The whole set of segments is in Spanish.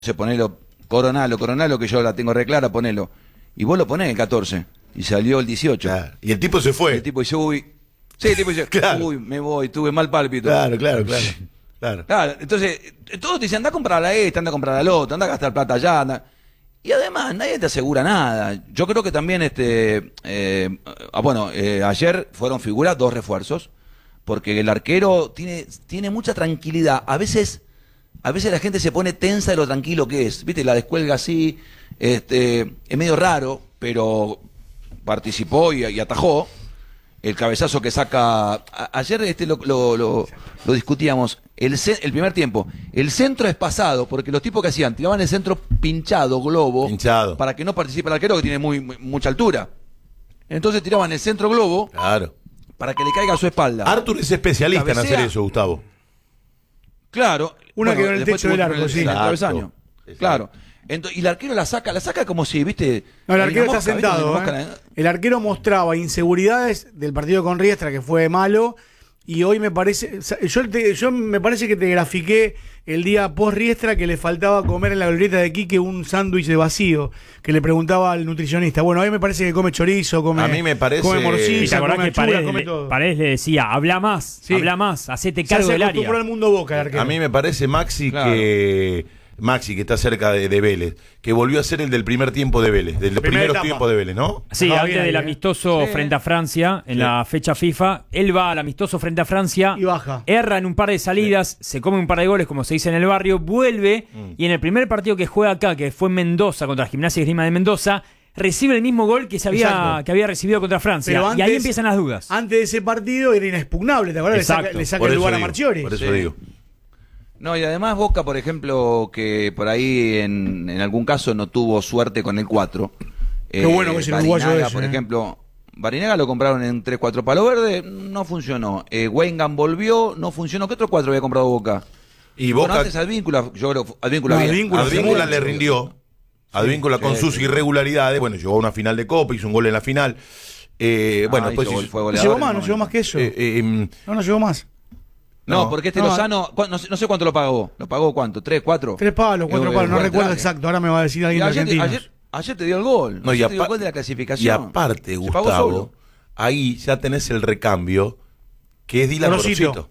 ponelo, Coronalo, que yo la tengo re clara, ponelo. Y vos lo ponés el 14, y salió el 18. Claro. Y el tipo se fue. El tipo dice, uy. Sí, el tipo dice, claro. Uy, me voy, tuve mal pálpito. Claro. Entonces, todos te dicen, anda a comprar a esta, anda a comprar al otro, anda a gastar plata allá, anda. Y además, nadie te asegura nada. Yo creo que también, ayer fueron figuras 2 refuerzos, porque el arquero tiene mucha tranquilidad. A veces la gente se pone tensa de lo tranquilo que es. ¿Viste? La descuelga así, es medio raro, pero participó y atajó. El cabezazo que saca... Ayer lo discutíamos. El primer tiempo. El centro es pasado, porque los tipos que hacían, tiraban el centro pinchado, globo, para que no participe el arquero, que tiene mucha altura. Entonces tiraban el centro globo, claro, para que le caiga a su espalda. Arthur es especialista en hacer eso, Gustavo. Claro. Una que en el techo del arco, sí. Travesaño. Claro. Entonces, y el arquero la saca como si, viste... No, el arquero está sentado. El arquero mostraba inseguridades del partido con Riestra, que fue malo, y hoy me parece... Yo me parece que te grafiqué el día post Riestra que le faltaba comer en la glorieta de Quique un sándwich de vacío, que le preguntaba al nutricionista. Bueno, hoy me parece que come chorizo, come... A mí me parece... Come morcilla, come que achura, come todo. Paredes le decía, habla más, hacete cargo del área. Se acostumbró al mundo Boca, el arquero. A mí me parece, Maxi, que está cerca de Vélez, que volvió a ser el del primer tiempo de Vélez, del primer tiempo de Vélez, ¿no? Sí, antes del amistoso frente a Francia, en la fecha FIFA, él va al amistoso frente a Francia, y baja. Erra en un par de salidas, se come un par de goles, como se dice en el barrio, vuelve, y en el primer partido que juega acá, que fue en Mendoza, contra Gimnasia y Esgrima de Mendoza, recibe el mismo gol que había recibido contra Francia. Antes, y ahí empiezan las dudas. Antes de ese partido era inexpugnable, ¿te acuerdas? Le saca el lugar a Marchiori. Por eso digo. No, y además Boca, por ejemplo, que por ahí en algún caso no tuvo suerte con el 4. Qué bueno que es el uruguayo ese, por ejemplo, Barinaga lo compraron en 3-4 palo verde, no funcionó. Weingam volvió, no funcionó. ¿Qué otro 4 había comprado Boca? Y Boca... antes Advíncula, yo creo Advíncula le rindió. Advíncula con sus irregularidades, bueno, llegó a una final de Copa, hizo un gol en la final. Después no llegó más que eso. No llegó más. No, porque Lozano, no sé cuánto lo pagó. ¿Lo pagó cuánto? ¿3, 4? 3 palos, 4 palos, no recuerdo exacto. Ahora me va a decir alguien argentino. Ayer te dio el gol. Ayer te dio el gol de la clasificación. Y aparte, Gustavo, ahí ya tenés el recambio, que es Dylan Gorosito.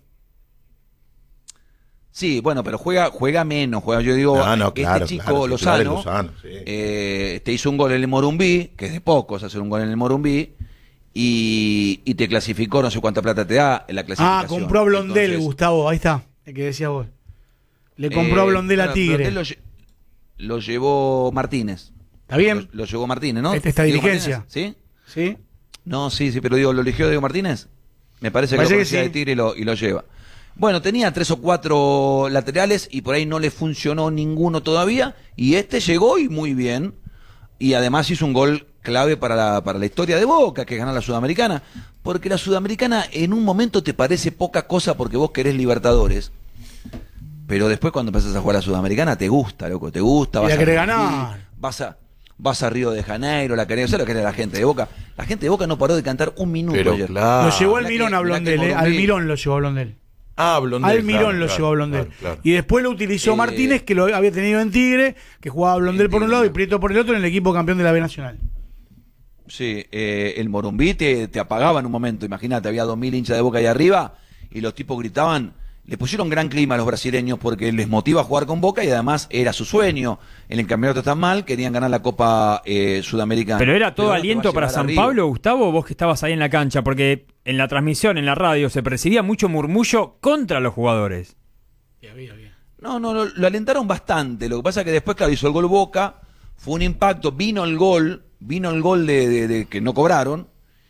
Sí, bueno, pero juega menos. Yo digo, chico Lozano te hizo un gol en el Morumbí, que es de pocos hacer un gol en el Morumbí. Y te clasificó, no sé cuánta plata te da en la clasificación. Compró a Blondel. Entonces, Gustavo, ahí está, el que decías vos. Le compró a Blondel a Tigre. Blondel lo llevó Martínez. ¿Está bien? Lo llevó Martínez, ¿no? Esta diligencia. ¿Sí? ¿Sí? No, sí, pero digo, ¿lo eligió Diego Martínez? Me parece que lo conocía de Tigre y lo lleva. Bueno, tenía 3 o 4 laterales y por ahí no le funcionó ninguno todavía. Y llegó y muy bien. Y además hizo un gol clave para la historia de Boca, que es ganar la Sudamericana. Porque la Sudamericana en un momento te parece poca cosa porque vos querés Libertadores. Pero después cuando empezás a jugar a la Sudamericana te gusta, loco, te gusta. Vas a querer ganar. Vas a Río de Janeiro, ¿sabes lo que era la gente de Boca? La gente de Boca no paró de cantar un minuto ayer. Lo llevó al Mirón a Blondel, al Mirón lo llevó a Blondel. Blondel. Al Mirón lo llevó a Blondel. Claro. Y después lo utilizó Martínez, que lo había tenido en Tigre, que jugaba Blondel por un lado y Prieto por el otro en el equipo campeón de la B Nacional. Sí, el Morumbí te apagaba en un momento, imagínate, había 2000 hinchas de Boca ahí arriba y los tipos gritaban, le pusieron gran clima a los brasileños porque les motiva a jugar con Boca y además era su sueño. El campeonato está mal, querían ganar la Copa Sudamericana. Pero era todo aliento para San Pablo, Gustavo, vos que estabas ahí en la cancha, porque en la transmisión, en la radio, se percibía mucho murmullo contra los jugadores. No, lo alentaron bastante. Lo que pasa es que después, claro, hizo el gol Boca, fue un impacto, vino el gol de que no cobraron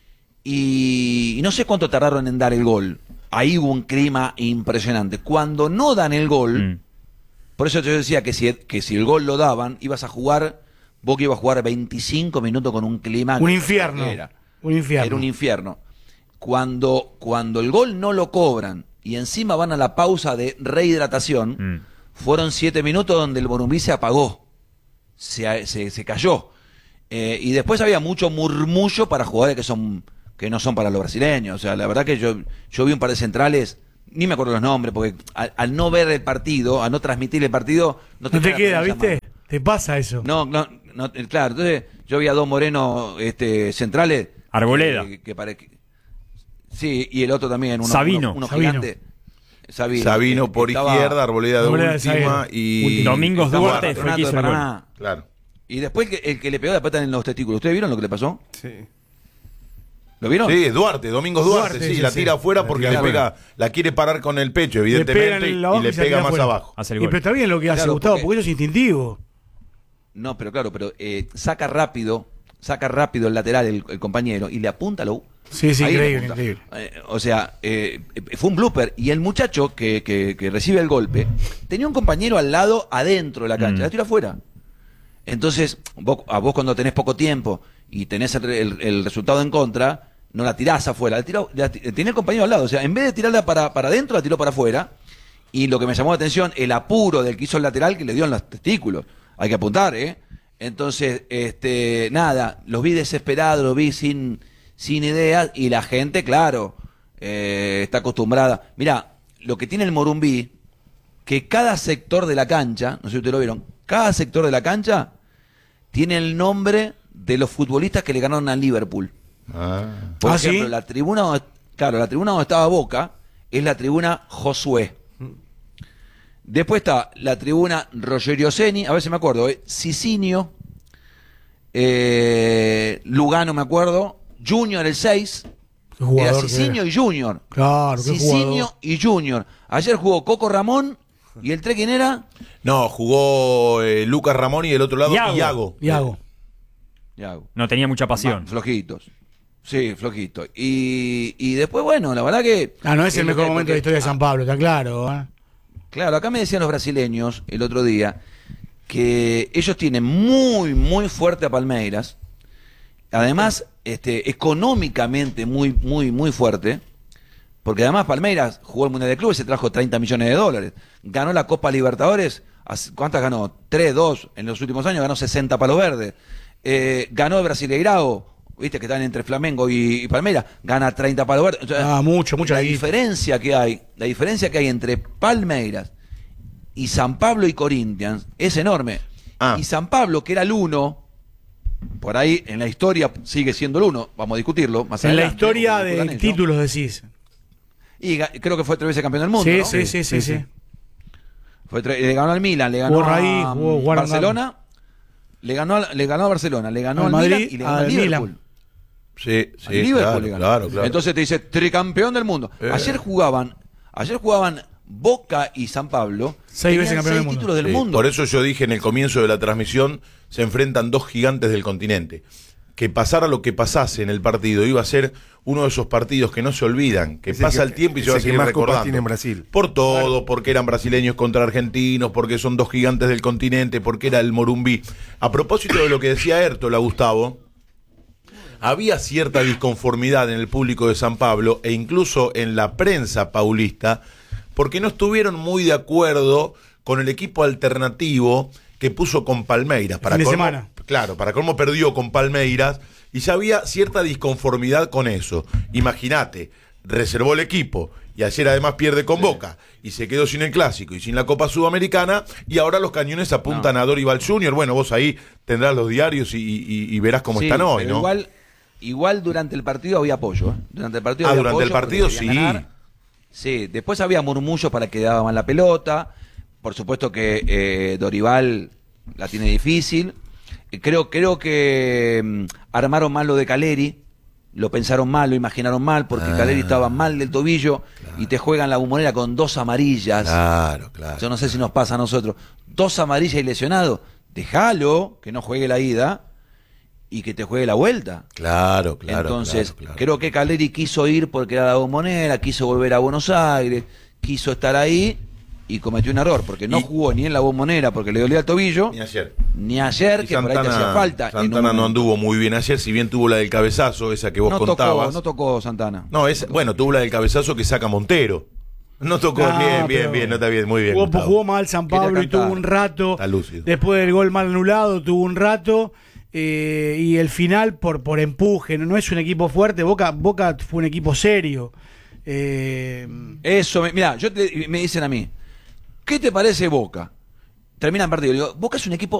y no sé cuánto tardaron en dar el gol. Ahí hubo un clima impresionante. Cuando no dan el gol, por eso yo decía que si el gol lo daban, Boca iba a jugar 25 minutos con un clima... Un infierno. Era un infierno. Cuando el gol no lo cobran y encima van a la pausa de rehidratación, fueron 7 minutos donde el Morumbí se apagó, se cayó. Y después había mucho murmullo para jugadores que no son para los brasileños. O sea, la verdad que yo vi un par de centrales ni me acuerdo los nombres, porque al no ver el partido, al no transmitir el partido, no te queda, ¿viste? Te pasa eso. No, claro. Entonces, yo vi a dos morenos centrales. Arboleda. Sí, y el otro también. Sabino. Uno gigante. Sabino por izquierda, Arboleda de última y Domingos Duarte fue el que hizo el gol. Claro. Y después el que le pegó la pata en los testículos. ¿Ustedes vieron lo que le pasó? Sí. ¿Lo vieron? Sí, Domingos Duarte, sí, la tira afuera porque le pega, la quiere parar con el pecho, evidentemente, y le pega más abajo. Pero está bien lo que hace, Gustavo, porque eso es instintivo. No, pero saca rápido el lateral el compañero y le apunta lo. Sí, increíble. O sea, fue un blooper. Y el muchacho que recibe el golpe tenía un compañero al lado adentro de la cancha, la tira afuera. Entonces, vos cuando tenés poco tiempo y tenés el resultado en contra, no la tirás afuera, tenía el compañero al lado. O sea, en vez de tirarla para adentro, la tiró para afuera. Y lo que me llamó la atención, el apuro del que hizo el lateral que le dio en los testículos. Hay que apuntar, ¿eh? Entonces, nada, los vi desesperados, los vi sin ideas, y la gente, claro, está acostumbrada. Mirá, lo que tiene el Morumbí, que cada sector de la cancha, no sé si ustedes lo vieron, cada sector de la cancha tiene el nombre de los futbolistas que le ganaron al Liverpool. Por ejemplo, ¿sí? la tribuna donde estaba Boca es la tribuna Josué. Después está la tribuna Rogerio Ceni, a ver si me acuerdo, Cicinio, Lugano me acuerdo, Junior el 6, era Cicinio y Junior. Claro, Cicinio y Junior. Ayer jugó Coco Ramón, ¿y el 3 quién era? No, jugó Lucas Ramón y del otro lado Iago. No tenía mucha pasión. Flojitos. Sí, flojito. Y después, bueno, la verdad que... no es el mejor momento de la historia de San Pablo, está claro. Claro, acá me decían los brasileños el otro día que ellos tienen muy, muy fuerte a Palmeiras. Además, económicamente muy, muy, muy fuerte. Porque además Palmeiras jugó el Mundial de Clubes y se trajo 30 millones de dólares. Ganó la Copa Libertadores. ¿Cuántas ganó? 3, 2 en los últimos años. Ganó 60 palos verdes. Ganó el Brasileirao. Viste que están entre Flamengo y Palmeiras. Gana 30 palos verdes. O sea, mucha la diferencia que hay entre Palmeiras y San Pablo y Corinthians es enorme. Y San Pablo, que era el 1, por ahí en la historia sigue siendo el 1, vamos a discutirlo más en adelante. La historia de títulos decís. Y creo que fue 3 veces campeón del mundo, ¿no? Sí. Le ganó al Milan, le ganó a Barcelona, le ganó a Barcelona, le ganó al Madrid, Milan y le ganó al Liverpool. Sí, claro. Entonces te dice tricampeón del mundo. Ayer jugaban Boca y San Pablo, 6 veces campeón del títulos del mundo. Por eso yo dije en el comienzo de la transmisión, se enfrentan dos gigantes del continente. Que pasara lo que pasase en el partido, iba a ser uno de esos partidos que no se olvidan, que pasa el tiempo y se va a seguir recordando. En Brasil. Por todo, porque eran brasileños contra argentinos, porque son dos gigantes del continente, porque era el Morumbí. A propósito de lo que decía Hértola, Gustavo, había cierta disconformidad en el público de San Pablo e incluso en la prensa paulista, porque no estuvieron muy de acuerdo con el equipo alternativo que puso con Palmeiras. Para cómo perdió con Palmeiras, y ya había cierta disconformidad con eso. Imagínate, reservó el equipo y ayer además pierde con Boca y se quedó sin el Clásico y sin la Copa Sudamericana, y ahora los cañones apuntan a Dorival Junior. Bueno, vos ahí tendrás los diarios y verás cómo están hoy, ¿no? Igual durante el partido había apoyo. Durante el partido sí. Ganar. Sí, después había murmullos para que daban la pelota. Por supuesto que Dorival la tiene difícil. Creo que armaron mal lo de Caleri, lo pensaron mal, lo imaginaron mal, porque Caleri estaba mal del tobillo y te juegan la Bombonera con 2 amarillas. Claro. Yo no sé si nos pasa a nosotros. 2 amarillas y lesionado. Déjalo que no juegue la ida y que te juegue la vuelta. Claro. Entonces, creo que Caleri quiso ir porque era la Bombonera, quiso volver a Buenos Aires, quiso estar ahí y cometió un error, porque no jugó ni en la Bombonera porque le dolía el tobillo, ni ayer que por ahí te hacía falta. Santana no anduvo muy bien ayer, si bien tuvo la del cabezazo, esa que vos contabas. No tocó Santana. Bueno, tuvo la del cabezazo que saca Montero. No tocó bien, no está bien, muy bien. Jugó mal San Pablo y tuvo un rato. Está lúcido. Después del gol mal anulado, tuvo un rato. Y el final por empuje. No es un equipo fuerte. Boca fue un equipo serio. Eso, mira, me dicen a mí, ¿qué te parece Boca? Termina el partido, digo, Boca es un equipo